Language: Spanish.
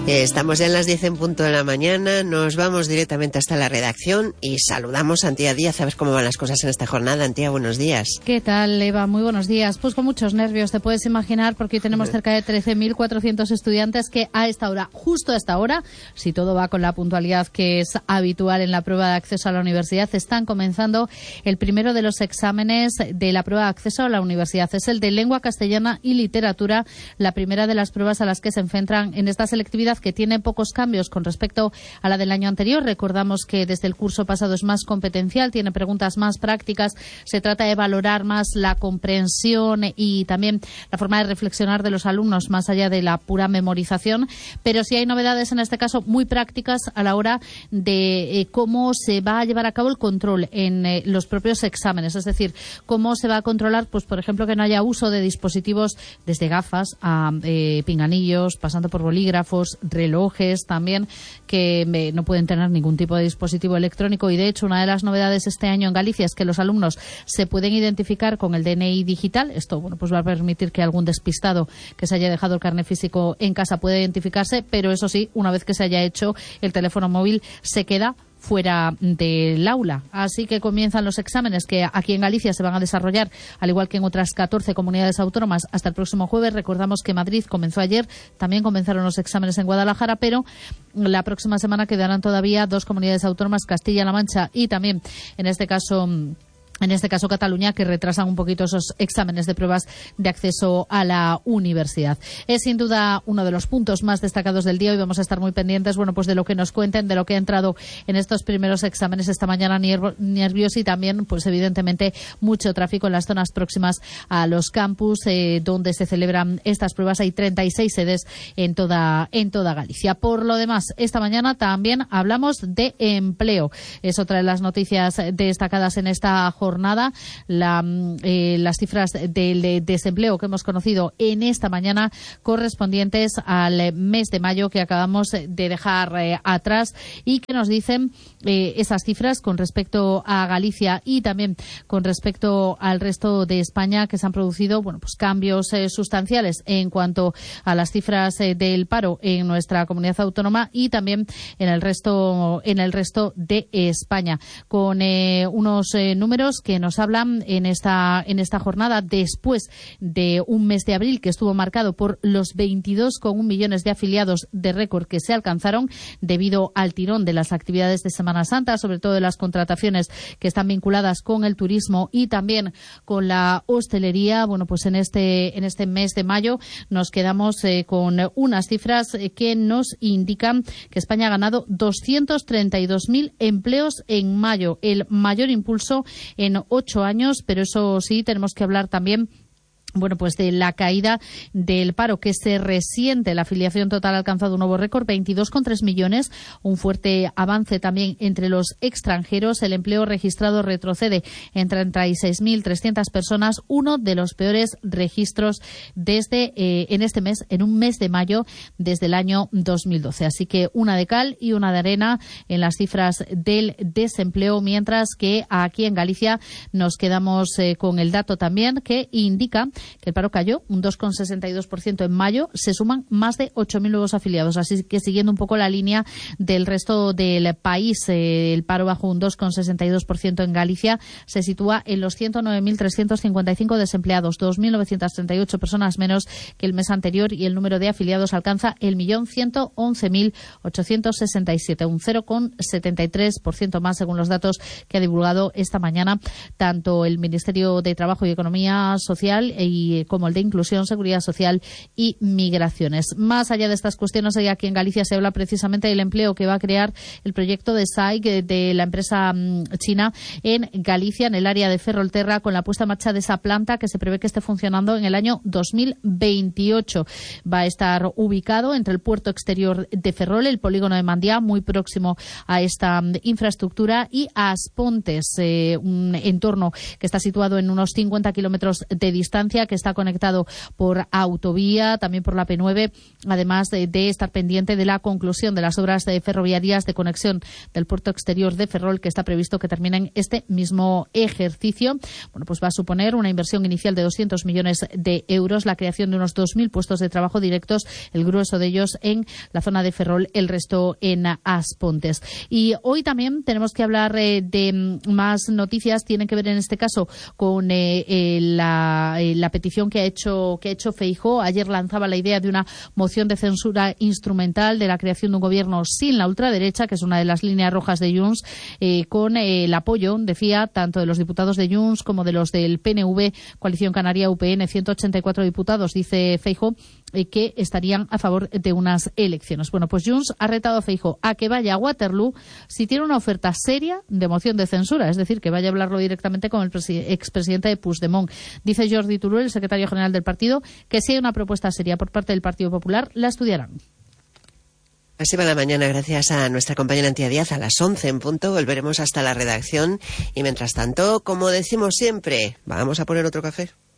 Estamos ya en las 10 en punto de la mañana, nos vamos directamente hasta la redacción y saludamos a Antía Díaz a ver cómo van las cosas en esta jornada. Antía, buenos días. ¿Qué tal, Eva? Muy buenos días. Pues con muchos nervios, te puedes imaginar, porque hoy tenemos cerca de 13.400 estudiantes que a esta hora, justo a esta hora, si todo va con la puntualidad que es habitual en la prueba de acceso a la universidad, están comenzando el primero de los exámenes de la prueba de acceso a la universidad. Es el de lengua castellana y literatura, la primera de las pruebas a las que se enfrentan en esta selectividad, que tiene pocos cambios con respecto a la del año anterior. Recordamos que desde el curso pasado es más competencial, tiene preguntas más prácticas, se trata de valorar más la comprensión y también la forma de reflexionar de los alumnos más allá de la pura memorización, pero sí hay novedades en este caso muy prácticas a la hora de cómo se va a llevar a cabo el control en los propios exámenes, es decir, cómo se va a controlar, pues por ejemplo, que no haya uso de dispositivos desde gafas a pinganillos, pasando por bolígrafos, relojes también, que no pueden tener ningún tipo de dispositivo electrónico. Y de hecho, una de las novedades este año en Galicia es que los alumnos se pueden identificar con el DNI digital. Esto, bueno, pues va a permitir que algún despistado que se haya dejado el carné físico en casa pueda identificarse, pero eso sí, una vez que se haya hecho, el teléfono móvil se queda fuera del aula. Así que comienzan los exámenes que aquí en Galicia se van a desarrollar, al igual que en otras 14 comunidades autónomas, hasta el próximo jueves. Recordamos que Madrid comenzó ayer, también comenzaron los exámenes en Guadalajara, pero la próxima semana quedarán todavía 2 comunidades autónomas, Castilla-La Mancha y también, en este caso Cataluña, que retrasan un poquito esos exámenes de pruebas de acceso a la universidad. Es sin duda uno de los puntos más destacados del día. Hoy vamos a estar muy pendientes, bueno, pues de lo que nos cuenten, de lo que ha entrado en estos primeros exámenes esta mañana, nervios y también, pues evidentemente, mucho tráfico en las zonas próximas a los campus donde se celebran estas pruebas. Hay 36 sedes en toda Galicia. Por lo demás, esta mañana también hablamos de empleo. Es otra de las noticias destacadas en esta jornada. Las cifras del desempleo que hemos conocido en esta mañana, correspondientes al mes de mayo que acabamos de dejar atrás, y que nos dicen esas cifras con respecto a Galicia y también con respecto al resto de España, que se han producido, bueno, pues cambios sustanciales en cuanto a las cifras del paro en nuestra comunidad autónoma y también en el resto de España, con unos números que nos hablan en esta jornada, después de un mes de abril que estuvo marcado por los 22,1 millones de afiliados de récord que se alcanzaron debido al tirón de las actividades de Semana Santa, sobre todo de las contrataciones que están vinculadas con el turismo y también con la hostelería. Bueno, pues en este mes de mayo nos quedamos con unas cifras que nos indican que España ha ganado 232.000 empleos en mayo, el mayor impulso en 8 años, pero eso sí, tenemos que hablar también, bueno, pues de la caída del paro que se resiente. La afiliación total ha alcanzado un nuevo récord, 22,3 millones, un fuerte avance también entre los extranjeros. El empleo registrado retrocede en 36.300 personas, uno de los peores registros desde en un mes de mayo desde el año 2012. Así que una de cal y una de arena en las cifras del desempleo, mientras que aquí en Galicia nos quedamos con el dato también que indica que el paro cayó un 2,62% en mayo. Se suman más de 8.000 nuevos afiliados. Así que, siguiendo un poco la línea del resto del país, el paro bajó un 2,62% en Galicia. Se sitúa en los 109.355 desempleados, 2.938 personas menos que el mes anterior, y el número de afiliados alcanza el 1.111.867, un 0,73% más, según los datos que ha divulgado esta mañana tanto el Ministerio de Trabajo y Economía Social como el de Inclusión, Seguridad Social y Migraciones. Más allá de estas cuestiones, aquí en Galicia se habla precisamente del empleo que va a crear el proyecto de SAIC de la empresa china en Galicia, en el área de Ferrolterra, con la puesta en marcha de esa planta que se prevé que esté funcionando en el año 2028. Va a estar ubicado entre el puerto exterior de Ferrol, el polígono de Mandiá, muy próximo a esta infraestructura, y a Aspontes, un entorno que está situado en unos 50 kilómetros de distancia, Valencia, que está conectado por autovía, también por la P9, además de estar pendiente de la conclusión de las obras ferroviarias de conexión del puerto exterior de Ferrol, que está previsto que terminen este mismo ejercicio. Bueno, pues va a suponer una inversión inicial de 200 millones de euros, la creación de unos 2.000 puestos de trabajo directos, el grueso de ellos en la zona de Ferrol, el resto en Aspontes. Y hoy también tenemos que hablar de más noticias, tienen que ver en este caso con la petición que ha hecho Feijóo. Ayer lanzaba la idea de una moción de censura instrumental de la creación de un gobierno sin la ultraderecha, que es una de las líneas rojas de Junts, con el apoyo, decía, tanto de los diputados de Junts como de los del PNV, Coalición Canaria UPN, 184 diputados, dice Feijóo, que estarían a favor de unas elecciones. Bueno, pues Junts ha retado a Feijóo a que vaya a Waterloo si tiene una oferta seria de moción de censura, es decir, que vaya a hablarlo directamente con el expresidente de Puigdemont. Dice Jordi Turull, el secretario general del partido, que si hay una propuesta seria por parte del Partido Popular, la estudiarán. Así va la mañana, gracias a nuestra compañera Antía Díaz. A las 11 en punto volveremos hasta la redacción y mientras tanto, como decimos siempre, ¿vamos a poner otro café?